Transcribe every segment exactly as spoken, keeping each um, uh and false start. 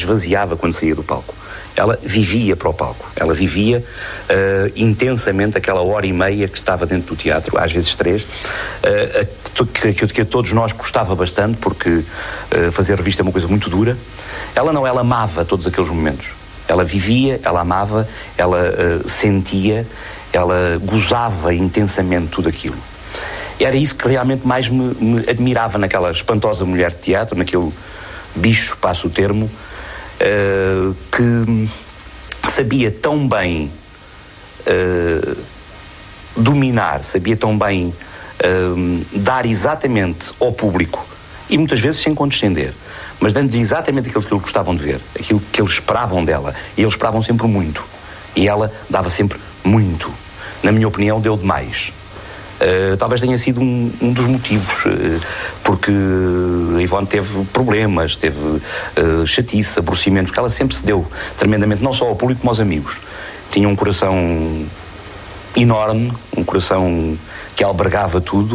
esvaziava quando saía do palco. Ela vivia para o palco, ela vivia uh, intensamente aquela hora e meia que estava dentro do teatro, às vezes três, uh, que, que, que a todos nós gostava bastante, porque uh, fazer revista é uma coisa muito dura. Ela não, ela amava todos aqueles momentos. Ela vivia, ela amava, ela uh, sentia, ela gozava intensamente tudo aquilo. Era isso que realmente mais me, me admirava naquela espantosa mulher de teatro, naquele bicho, passo o termo, Uh, que sabia tão bem uh, dominar, sabia tão bem uh, dar exatamente ao público, e muitas vezes sem condescender, mas dando exatamente aquilo que eles gostavam de ver, aquilo que eles esperavam dela, e eles esperavam sempre muito, e ela dava sempre muito. Na minha opinião, deu demais. Uh, talvez tenha sido um, um dos motivos, uh, porque a Ivone teve problemas, teve uh, chatice, aborrecimento, porque ela sempre se deu tremendamente, não só ao público como aos amigos. Tinha um coração enorme, um coração que albergava tudo,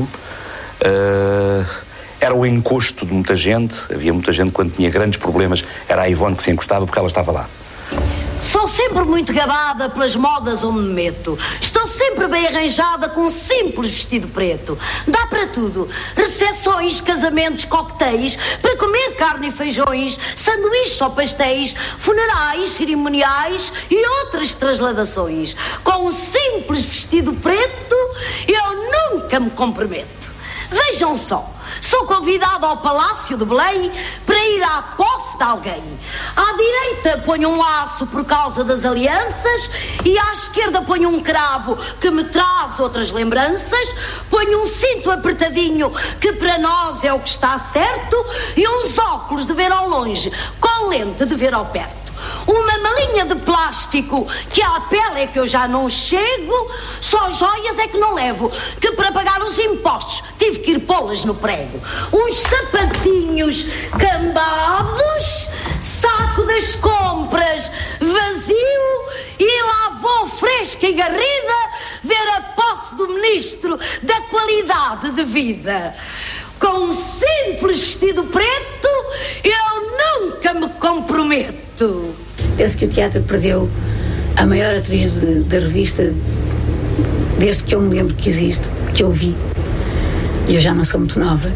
uh, era o encosto de muita gente. Havia muita gente, quando tinha grandes problemas, era a Ivone que se encostava, porque ela estava lá. Sou sempre muito gabada pelas modas onde me meto. Estou sempre bem arranjada com um simples vestido preto. Dá para tudo. Recepções, casamentos, coquetéis, para comer carne e feijões, sanduíches ou pastéis, funerais, cerimoniais e outras transladações. Com um simples vestido preto, eu nunca me comprometo. Vejam só. Sou convidada ao Palácio de Belém para ir à posse de alguém. À direita ponho um laço por causa das alianças, e à esquerda ponho um cravo que me traz outras lembranças. Ponho um cinto apertadinho que para nós é o que está certo, e uns óculos de ver ao longe com lente de ver ao perto. Uma malinha de plástico que à pele é que eu já não chego. Só joias é que não levo, que para pagar os impostos tive que ir pô-las no prego. Uns sapatinhos cambados, saco das compras vazio, e lá vou fresca e garrida ver a posse do ministro da qualidade de vida. Com um simples vestido preto, eu nunca me comprometo. Penso que o teatro perdeu a maior atriz da revista desde que eu me lembro que existe, que eu vi. Eu já não sou muito nova.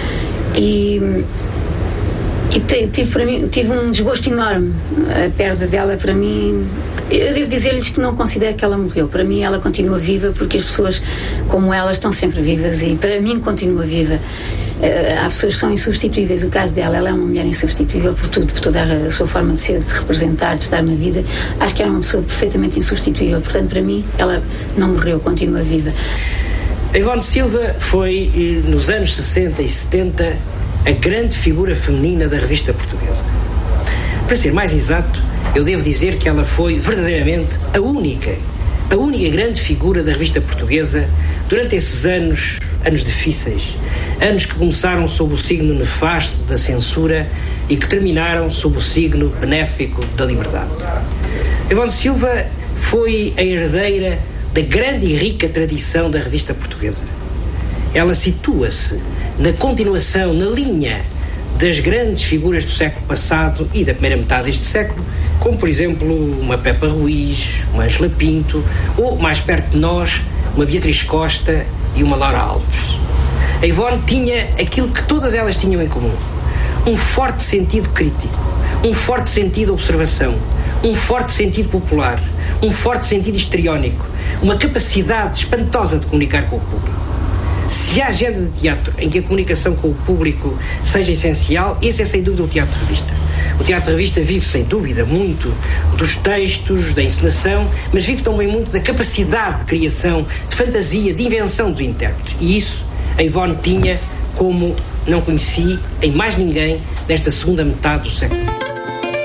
E, e tive, para mim, tive um desgosto enorme. A perda dela, para mim... Eu devo dizer-lhes que não considero que ela morreu. Para mim ela continua viva, porque as pessoas como ela estão sempre vivas, e para mim continua viva. Uh, há pessoas que são insubstituíveis. O caso dela, ela é uma mulher insubstituível por tudo, por toda a sua forma de ser, de representar, de estar na vida. Acho que era uma pessoa perfeitamente insubstituível. Portanto, para mim, ela não morreu, continua viva. A Ivone Silva foi, nos anos sessenta e setenta, a grande figura feminina da revista portuguesa. Para ser mais exato, eu devo dizer que ela foi verdadeiramente a única, a única grande figura da revista portuguesa durante esses anos, anos difíceis, anos que começaram sob o signo nefasto da censura e que terminaram sob o signo benéfico da liberdade. Ivone Silva foi a herdeira da grande e rica tradição da revista portuguesa. Ela situa-se na continuação, na linha das grandes figuras do século passado e da primeira metade deste século, como, por exemplo, uma Pepa Ruiz, uma Ângela Pinto, ou, mais perto de nós, uma Beatriz Costa e uma Laura Alves. A Ivone tinha aquilo que todas elas tinham em comum: um forte sentido crítico, um forte sentido de observação, um forte sentido popular, um forte sentido histriónico, uma capacidade espantosa de comunicar com o público. Se há género de teatro em que a comunicação com o público seja essencial, esse é sem dúvida o teatro de revista. O teatro de revista vive sem dúvida muito dos textos, da encenação, mas vive também muito da capacidade de criação, de fantasia, de invenção dos intérpretes. E isso a Ivone tinha como não conheci em mais ninguém desta segunda metade do século.